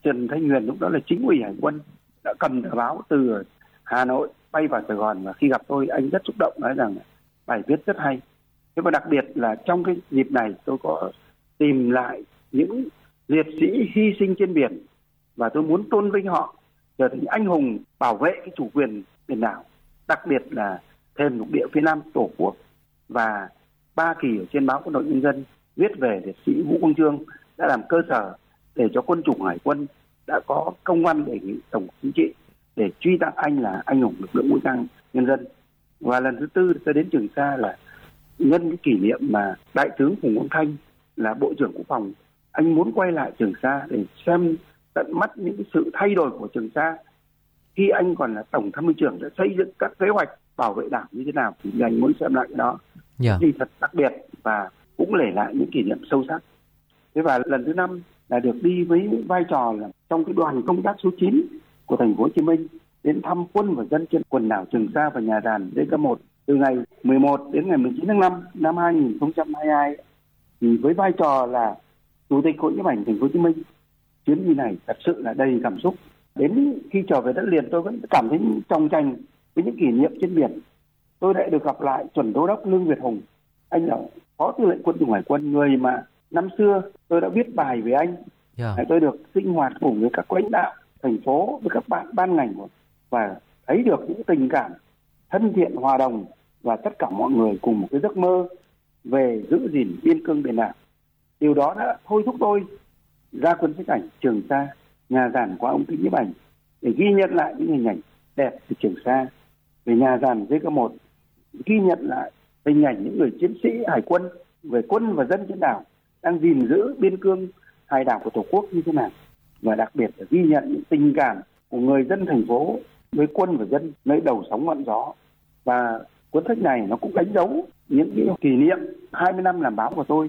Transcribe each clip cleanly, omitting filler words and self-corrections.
Trần Thanh Huyền lúc đó là chính ủy Hải quân đã cầm tờ báo từ Hà Nội bay vào Sài Gòn, và khi gặp tôi anh rất xúc động nói rằng bài viết rất hay. Thế và đặc biệt là trong cái dịp này tôi có tìm lại những liệt sĩ hy sinh trên biển và tôi muốn tôn vinh họ trở thành anh hùng bảo vệ cái chủ quyền biển đảo, đặc biệt là thềm lục địa phía Nam Tổ quốc. Và 3 kỳ ở trên báo Quân đội Nhân dân viết về liệt sĩ Vũ Quang Chương đã làm cơ sở để cho quân chủng Hải quân đã có công văn đề nghị Tổng Chính trị để truy tặng anh là anh hùng lực lượng vũ trang nhân dân. Và lần thứ tư tôi đến Trường Sa là nhân cái kỷ niệm mà Đại tướng Phùng Quang Thanh là Bộ trưởng Quốc phòng, anh muốn quay lại Trường Sa để xem tận mắt những sự thay đổi của Trường Sa khi anh còn là Tổng Tham mưu trưởng đã xây dựng các kế hoạch bảo vệ đảo như thế nào, thì anh muốn xem lại cái đó. Thì thật đặc biệt và cũng để lại những kỷ niệm sâu sắc. Thế và lần thứ 5 là được đi với vai trò là trong cái đoàn công tác số 9 của thành phố Hồ Chí Minh đến thăm quân và dân trên quần đảo Trường Sa và nhà đàn DK1 từ ngày 11 đến ngày 19 tháng 5 năm 2022. Thì với vai trò là Chủ tịch Hội Nhiếp ảnh thành phố Hồ Chí Minh, chuyến đi này thật sự là đầy cảm xúc. Đến khi trở về đất liền tôi vẫn cảm thấy trong tranh với những kỷ niệm trên biển. Tôi đã được gặp lại Chuẩn Đô đốc Lương Việt Hùng, anh là Phó Tư lệnh Quân chủng Hải quân, người mà năm xưa tôi đã viết bài về anh. Tôi được sinh hoạt cùng với các lãnh đạo thành phố, với các bạn ban ngành và thấy được những tình cảm thân thiện, hòa đồng và tất cả mọi người cùng một cái giấc mơ về giữ gìn biên cương biển đảo. Điều đó đã thôi thúc tôi ra quân xếp ảnh Trường Sa, nhà giàn qua ống kính nhiếp ảnh để ghi nhận lại những hình ảnh đẹp từ Trường Sa, về nhà giàn DK1 ghi nhận lại hình ảnh những người chiến sĩ Hải quân, về quân và dân trên đảo đang gìn giữ biên cương hải đảo của Tổ quốc như thế nào, và đặc biệt là ghi nhận những tình cảm của người dân thành phố với quân và dân nơi đầu sóng ngọn gió. Và cuốn sách này nó cũng đánh dấu những cái kỷ niệm 20 năm làm báo của tôi.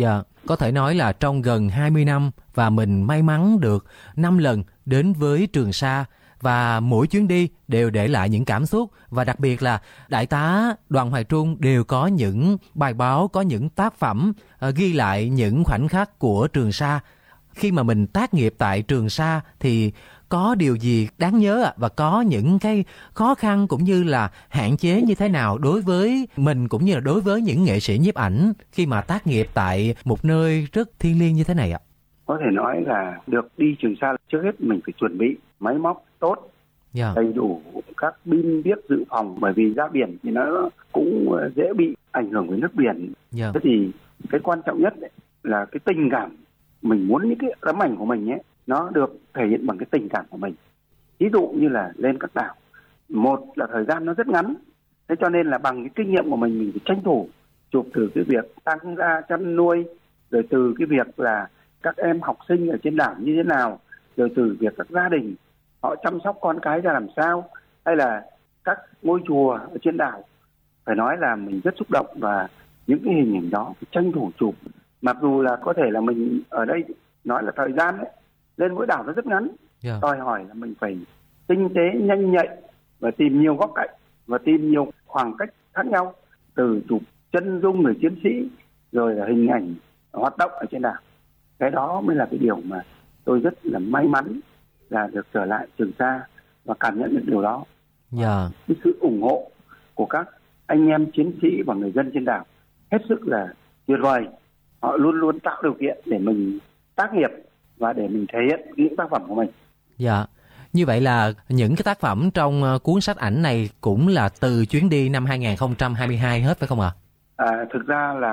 Có thể nói là trong gần 20 năm và mình may mắn được 5 lần đến với Trường Sa, và mỗi chuyến đi đều để lại những cảm xúc, và đặc biệt là Đại tá Đoàn Hoài Trung đều có những bài báo, có những tác phẩm ghi lại những khoảnh khắc của Trường Sa. Khi mà mình tác nghiệp tại Trường Sa thì có điều gì đáng nhớ và có những cái khó khăn cũng như là hạn chế như thế nào đối với mình cũng như là đối với những nghệ sĩ nhiếp ảnh khi mà tác nghiệp tại một nơi rất thiêng liêng như thế này ạ? Có thể nói là được đi Trường Sa, trước hết mình phải chuẩn bị máy móc tốt, đầy đủ các pin viết dự phòng, bởi vì ra biển thì nó cũng dễ bị ảnh hưởng với nước biển. Thế thì cái quan trọng nhất là cái tình cảm, mình muốn những cái tấm ảnh của mình ấy nó được thể hiện bằng cái tình cảm của mình. Ví dụ như là lên các đảo, một là thời gian nó rất ngắn, thế cho nên là bằng cái kinh nghiệm của mình phải tranh thủ chụp từ cái việc tăng gia chăn nuôi, rồi từ cái việc là các em học sinh ở trên đảo như thế nào, rồi từ việc các gia đình họ chăm sóc con cái ra làm sao, hay là các ngôi chùa ở trên đảo. Phải nói là mình rất xúc động, và những cái hình ảnh đó phải tranh thủ chụp. Mặc dù là có thể là mình ở đây nói là thời gian ấy, lên mỗi đảo nó rất ngắn, đòi hỏi là mình phải tinh tế, nhanh nhạy và tìm nhiều góc cạnh và tìm nhiều khoảng cách khác nhau, từ chụp chân dung người chiến sĩ rồi là hình ảnh hoạt động ở trên đảo. Cái đó mới là cái điều mà tôi rất là may mắn là được trở lại Trường Sa và cảm nhận được điều đó. Cái sự ủng hộ của các anh em chiến sĩ và người dân trên đảo hết sức là tuyệt vời. Họ luôn luôn tạo điều kiện để mình tác nghiệp và để mình thể hiện những tác phẩm của mình. Như vậy là những cái tác phẩm trong cuốn sách ảnh này cũng là từ chuyến đi năm 2022 hết phải không ạ? Thực ra là